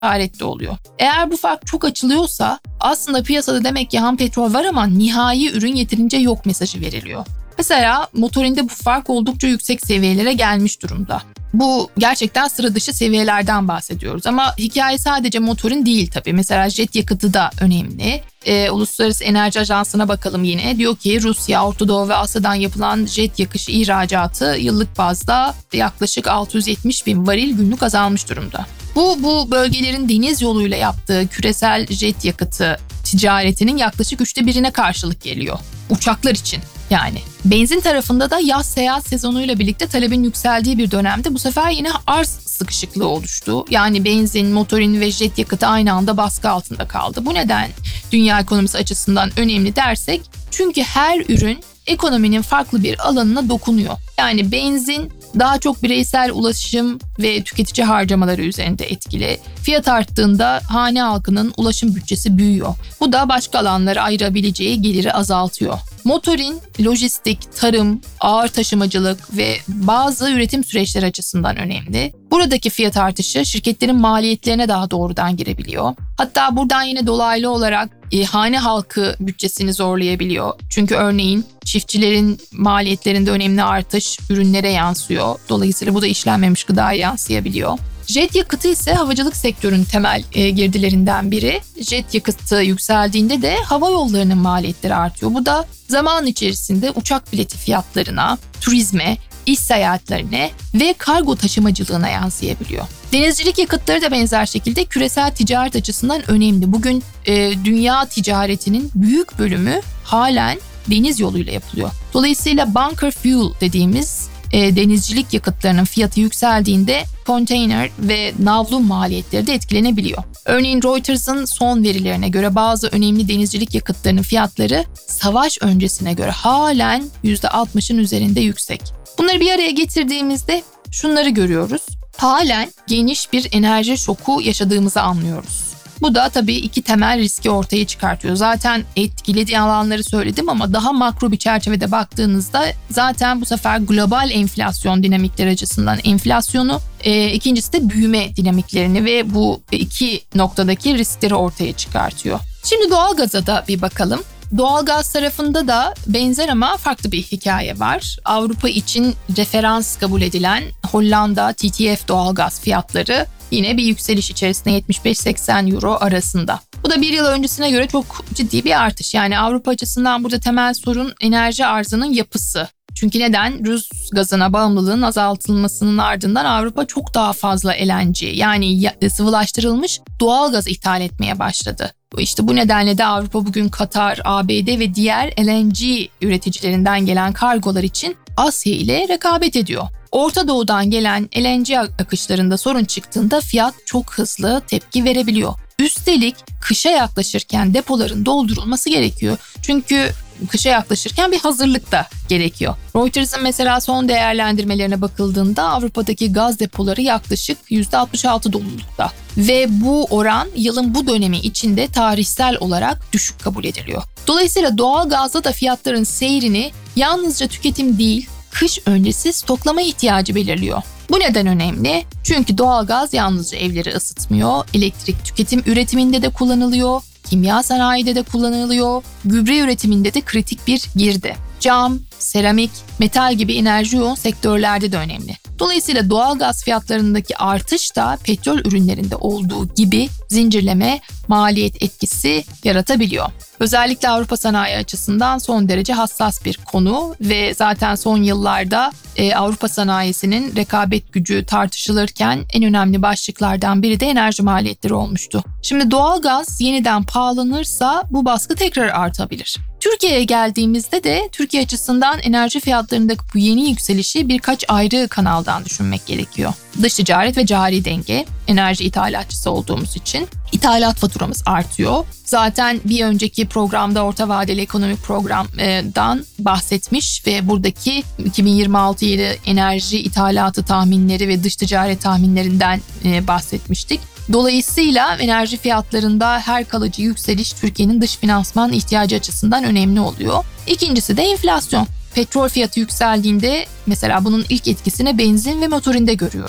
ticarette oluyor. Eğer bu fark çok açılıyorsa aslında piyasada demek ki ham petrol var ama nihai ürün yeterince yok mesajı veriliyor. Mesela motorinde bu fark oldukça yüksek seviyelere gelmiş durumda. Bu gerçekten sıra dışı seviyelerden bahsediyoruz ama hikaye sadece motorun değil tabii. Mesela jet yakıtı da önemli. Uluslararası Enerji Ajansı'na bakalım yine. Diyor ki Rusya, Orta Doğu ve Asya'dan yapılan jet yakışı ihracatı yıllık bazda yaklaşık 670 bin varil günlük azalmış durumda. Bu bölgelerin deniz yoluyla yaptığı küresel jet yakıtı ticaretinin yaklaşık 1/3'üne karşılık geliyor. Uçaklar için. Yani benzin tarafında da yaz seyahat sezonuyla birlikte talebin yükseldiği bir dönemde bu sefer yine arz sıkışıklığı oluştu. Yani benzin, motorin ve jet yakıtı aynı anda baskı altında kaldı. Bu neden dünya ekonomisi açısından önemli dersek, çünkü her ürün ekonominin farklı bir alanına dokunuyor. Yani benzin daha çok bireysel ulaşım ve tüketici harcamaları üzerinde etkili. Fiyat arttığında hane halkının ulaşım bütçesi büyüyor. Bu da başka alanlara ayırabileceği geliri azaltıyor. Motorin, lojistik, tarım, ağır taşımacılık ve bazı üretim süreçleri açısından önemli. Buradaki fiyat artışı şirketlerin maliyetlerine daha doğrudan girebiliyor. Hatta buradan yine dolaylı olarak hane halkı bütçesini zorlayabiliyor. Çünkü örneğin çiftçilerin maliyetlerinde önemli artış ürünlere yansıyor. Dolayısıyla bu da işlenmemiş gıdaya yansıyabiliyor. Jet yakıtı ise havacılık sektörünün temel girdilerinden biri. Jet yakıtı yükseldiğinde de hava yollarının maliyetleri artıyor. Bu da zaman içerisinde uçak bileti fiyatlarına, turizme, iş seyahatlerine ve kargo taşımacılığına yansıyabiliyor. Denizcilik yakıtları da benzer şekilde küresel ticaret açısından önemli. Bugün dünya ticaretinin büyük bölümü halen deniz yoluyla yapılıyor. Dolayısıyla bunker fuel dediğimiz denizcilik yakıtlarının fiyatı yükseldiğinde konteyner ve navlun maliyetleri de etkilenebiliyor. Örneğin Reuters'ın son verilerine göre bazı önemli denizcilik yakıtlarının fiyatları savaş öncesine göre halen %60'ın üzerinde yüksek. Bunları bir araya getirdiğimizde şunları görüyoruz. Halen geniş bir enerji şoku yaşadığımızı anlıyoruz. Bu da tabii iki temel riski ortaya çıkartıyor. Zaten etkilediği alanları söyledim ama daha makro bir çerçevede baktığınızda zaten bu sefer global enflasyon dinamikleri açısından enflasyonu, ikincisi de büyüme dinamiklerini ve bu iki noktadaki riskleri ortaya çıkartıyor. Şimdi doğalgaza da bir bakalım. Doğalgaz tarafında da benzer ama farklı bir hikaye var. Avrupa için referans kabul edilen Hollanda TTF doğalgaz fiyatları yine bir yükseliş içerisinde 75-80 euro arasında. Bu da bir yıl öncesine göre çok ciddi bir artış. Yani Avrupa açısından burada temel sorun enerji arzının yapısı. Çünkü neden? Rus gazına bağımlılığın azaltılmasının ardından Avrupa çok daha fazla LNG yani sıvılaştırılmış doğal gaz ithal etmeye başladı. İşte bu nedenle de Avrupa bugün Katar, ABD ve diğer LNG üreticilerinden gelen kargolar için Asya ile rekabet ediyor. Orta Doğu'dan gelen LNG akışlarında sorun çıktığında fiyat çok hızlı tepki verebiliyor. Üstelik kışa yaklaşırken depoların doldurulması gerekiyor. Çünkü kışa yaklaşırken bir hazırlık da gerekiyor. Reuters'ın mesela son değerlendirmelerine bakıldığında Avrupa'daki gaz depoları yaklaşık %66 dolulukta. Ve bu oran yılın bu dönemi içinde tarihsel olarak düşük kabul ediliyor. Dolayısıyla doğal gazda da fiyatların seyrini yalnızca tüketim değil, kış öncesi stoklama ihtiyacı belirliyor. Bu neden önemli? Çünkü doğalgaz yalnızca evleri ısıtmıyor, elektrik tüketim üretiminde de kullanılıyor, kimya sanayide de kullanılıyor, gübre üretiminde de kritik bir girdi. Cam, seramik, metal gibi enerji yoğun sektörlerde de önemli. Dolayısıyla doğalgaz fiyatlarındaki artış da petrol ürünlerinde olduğu gibi zincirleme maliyet etkisi yaratabiliyor. Özellikle Avrupa sanayi açısından son derece hassas bir konu ve zaten son yıllarda Avrupa sanayisinin rekabet gücü tartışılırken en önemli başlıklardan biri de enerji maliyetleri olmuştu. Şimdi doğalgaz yeniden pahalanırsa bu baskı tekrar artabilir. Türkiye'ye geldiğimizde de Türkiye açısından enerji fiyatlarındaki bu yeni yükselişi birkaç ayrı kanaldan düşünmek gerekiyor. Dış ticaret ve cari denge, enerji ithalatçısı olduğumuz için ithalat faturamız artıyor. Zaten bir önceki programda orta vadeli ekonomik programdan bahsetmiş ve buradaki 2026 yılı enerji ithalatı tahminleri ve dış ticaret tahminlerinden bahsetmiştik. Dolayısıyla enerji fiyatlarında her kalıcı yükseliş Türkiye'nin dış finansman ihtiyacı açısından önemli oluyor. İkincisi de enflasyon. Petrol fiyatı yükseldiğinde mesela bunun ilk etkisini benzin ve motorinde görüyoruz.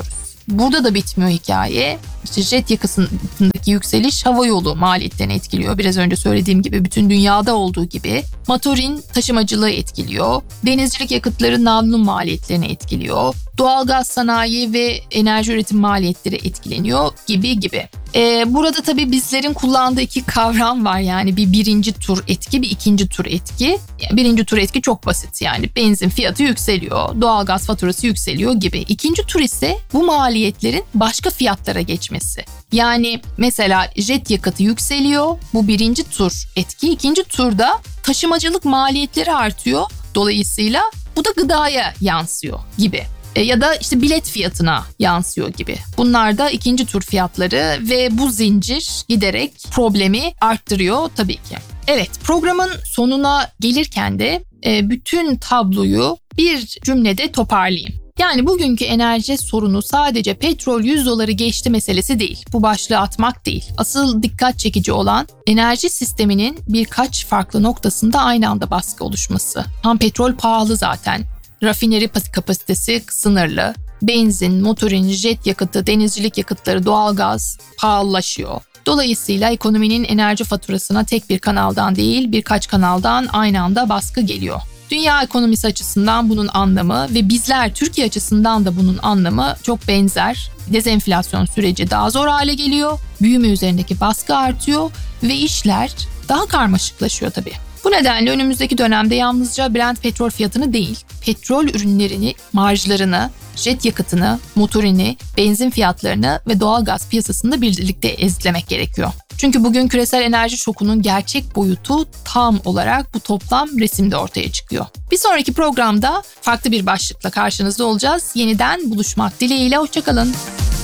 burada da bitmiyor hikaye. İşte jet yakıtındaki yükseliş havayolu maliyetlerini etkiliyor. Biraz önce söylediğim gibi bütün dünyada olduğu gibi. Motorin taşımacılığı etkiliyor. Denizcilik yakıtları navlun maliyetlerini etkiliyor. Doğalgaz sanayi ve enerji üretim maliyetleri etkileniyor gibi. Burada tabii bizlerin kullandığı iki kavram var. Yani bir birinci tur etki, bir ikinci tur etki. Birinci tur etki çok basit, yani benzin fiyatı yükseliyor, doğalgaz faturası yükseliyor gibi. İkinci tur ise bu maliyetlerin başka fiyatlara geçmesi. Yani mesela jet yakıtı yükseliyor, bu birinci tur etki. İkinci turda taşımacılık maliyetleri artıyor. Dolayısıyla bu da gıdaya yansıyor gibi. Ya da işte bilet fiyatına yansıyor gibi. Bunlar da ikinci tur fiyatları ve bu zincir giderek problemi arttırıyor tabii ki. Evet, programın sonuna gelirken de bütün tabloyu bir cümlede toparlayayım. Yani bugünkü enerji sorunu sadece petrol $100 geçti meselesi değil. Bu başlığı atmak değil. Asıl dikkat çekici olan enerji sisteminin birkaç farklı noktasında aynı anda baskı oluşması. Ham petrol pahalı zaten. Rafineri kapasitesi sınırlı. Benzin, motorin, jet yakıtı, denizcilik yakıtları, doğalgaz pahalılaşıyor. Dolayısıyla ekonominin enerji faturasına tek bir kanaldan değil, birkaç kanaldan aynı anda baskı geliyor. Dünya ekonomisi açısından bunun anlamı ve bizler Türkiye açısından da bunun anlamı çok benzer. Dezenflasyon süreci daha zor hale geliyor, büyüme üzerindeki baskı artıyor ve işler daha karmaşıklaşıyor tabii. Bu nedenle önümüzdeki dönemde yalnızca Brent petrol fiyatını değil, petrol ürünlerini, marjlarını, jet yakıtını, motorini, benzin fiyatlarını ve doğalgaz piyasasını da birlikte izlemek gerekiyor. Çünkü bugün küresel enerji şokunun gerçek boyutu tam olarak bu toplam resimde ortaya çıkıyor. Bir sonraki programda farklı bir başlıkla karşınızda olacağız. Yeniden buluşmak dileğiyle, hoşçakalın.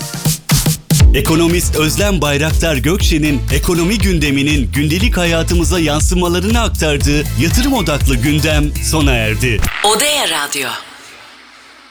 Ekonomist Özlem Bayraktar Gökçe'nin ekonomi gündeminin gündelik hayatımıza yansımalarını aktardığı yatırım odaklı gündem sona erdi. Odea Radyo.